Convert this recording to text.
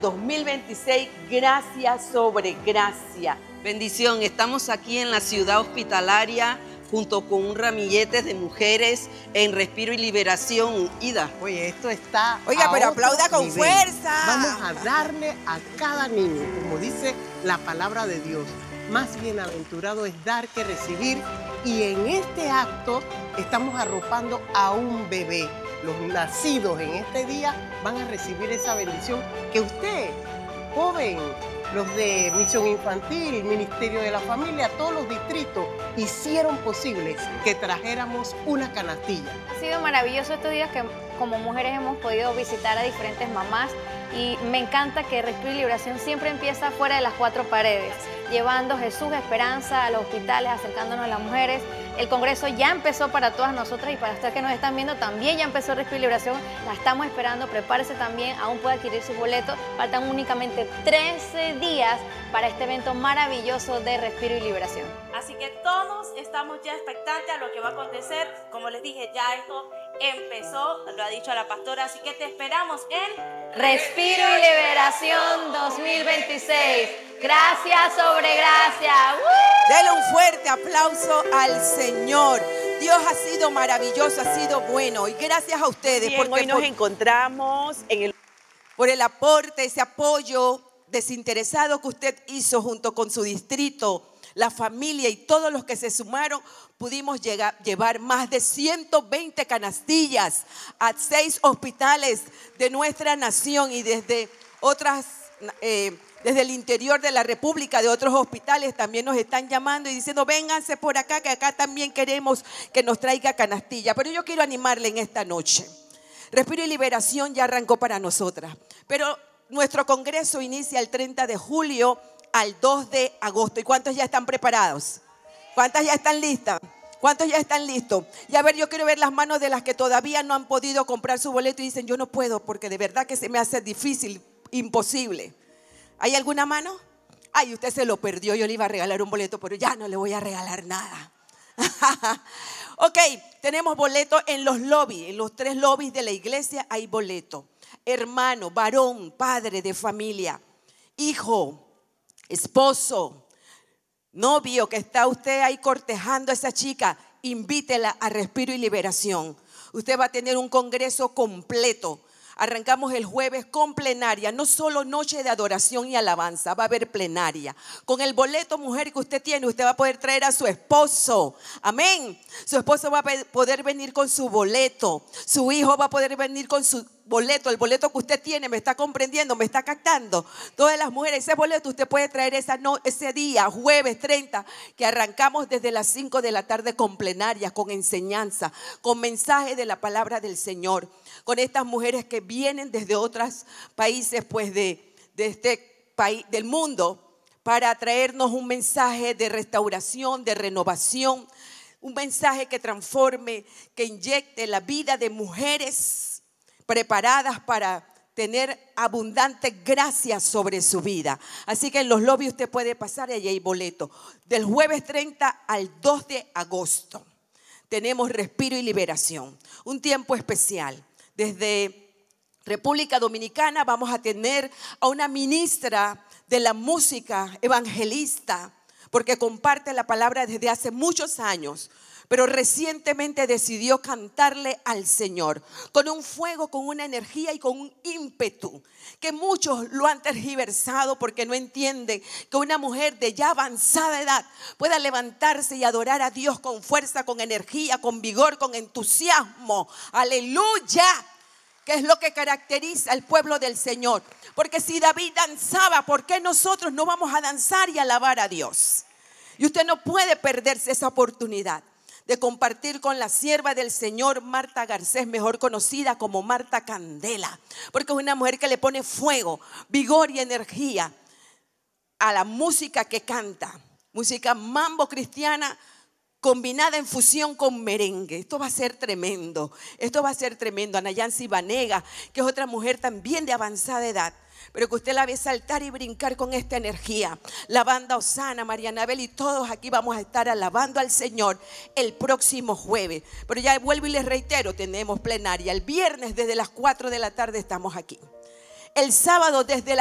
2026, gracia sobre gracia. Bendición, estamos aquí en la ciudad hospitalaria junto con un ramillete de mujeres en Respiro y Liberación. Ida. Oye, esto está. Oiga, pero aplauda con nivel. fuerza. Vamos a darle a cada niño, como dice la palabra de Dios. Más bienaventurado es dar que recibir. Y en este acto estamos arropando a un bebé. Los nacidos en este día van a recibir esa bendición que usted, joven, los de Misión Infantil, Ministerio de la Familia, todos los distritos hicieron posible que trajéramos una canastilla. Ha sido maravilloso estos días que como mujeres hemos podido visitar a diferentes mamás y me encanta que Respiro y Liberación siempre empieza fuera de las cuatro paredes, llevando Jesús, esperanza a los hospitales, acercándonos a las mujeres. El Congreso ya empezó para todas nosotras y para ustedes que nos están viendo también ya empezó Respiro y Liberación. La estamos esperando, prepárese también, aún puede adquirir su boleto. Faltan únicamente 13 días para este evento maravilloso de Respiro y Liberación. Así que todos estamos ya expectantes a lo que va a acontecer. Como les dije, ya esto empezó, lo ha dicho la pastora, así que te esperamos en Respiro y Liberación 2026. Gracias sobre gracia. Dele un fuerte aplauso al Señor. Dios ha sido maravilloso, ha sido bueno. Y gracias a ustedes Bien, hoy nos encontramos por el aporte, ese apoyo desinteresado que usted hizo junto con su distrito, la familia y todos los que se sumaron. Pudimos llevar más de 120 canastillas a 6 hospitales de nuestra nación y desde desde el interior de la República, de otros hospitales también nos están llamando y diciendo vénganse por acá, que acá también queremos que nos traiga canastilla. Pero yo quiero animarle en esta noche. Respiro y Liberación ya arrancó para nosotras, pero nuestro congreso inicia el 30 de julio al 2 de agosto. ¿Y cuántos ya están preparados? ¿Cuántas ya están listas? ¿Cuántos ya están listos? Y a ver, yo quiero ver las manos de las que todavía no han podido comprar su boleto y dicen yo no puedo porque de verdad que se me hace difícil, imposible. ¿Hay alguna mano? Ay, usted se lo perdió, yo le iba a regalar un boleto, pero ya no le voy a regalar nada. Ok, tenemos boleto en los lobbies, en los 3 lobbies de la iglesia hay boleto. Hermano, varón, padre de familia, hijo, esposo, novio que está usted ahí cortejando a esa chica, invítela a Respiro y Liberación. Usted va a tener un congreso completo. Arrancamos el jueves con plenaria, no solo noche de adoración y alabanza, va a haber plenaria. Con el boleto, mujer, que usted tiene, usted va a poder traer a su esposo. Amén. Su esposo va a poder venir con su boleto. Su hijo va a poder venir con su boleto, el boleto que usted tiene, me está comprendiendo, me está captando. Todas las mujeres, ese boleto usted puede traer ese día, jueves 30, que arrancamos desde las 5 de la tarde con plenaria, con enseñanza, con mensaje de la palabra del Señor, con estas mujeres que vienen desde otros países, pues de este país, del mundo, para traernos un mensaje de restauración, de renovación, un mensaje que transforme, que inyecte la vida de mujeres preparadas para tener abundante gracia sobre su vida. Así que en los lobbies usted puede pasar y allí hay boleto. Del jueves 30 al 2 de agosto tenemos Respiro y Liberación, un tiempo especial. Desde República Dominicana vamos a tener a una ministra de la música, evangelista, porque comparte la palabra desde hace muchos años, pero recientemente decidió cantarle al Señor con un fuego, con una energía y con un ímpetu que muchos lo han tergiversado porque no entienden que una mujer de ya avanzada edad pueda levantarse y adorar a Dios con fuerza, con energía, con vigor, con entusiasmo. Aleluya. ¿Qué es lo que caracteriza al pueblo del Señor? Porque si David danzaba, ¿por qué nosotros no vamos a danzar y alabar a Dios? Y usted no puede perderse esa oportunidad de compartir con la sierva del Señor, Marta Garcés, mejor conocida como Marta Candela, porque es una mujer que le pone fuego, vigor y energía a la música que canta, música mambo cristiana combinada en fusión con merengue. Esto va a ser tremendo, esto va a ser tremendo. Ana Yancy Vanega, que es otra mujer también de avanzada edad, pero que usted la ve saltar y brincar con esta energía. La banda Osana, Mariana Abel y todos aquí vamos a estar alabando al Señor el próximo jueves. Pero ya vuelvo y les reitero, tenemos plenaria. El viernes desde las 4 de la tarde estamos aquí. El sábado desde las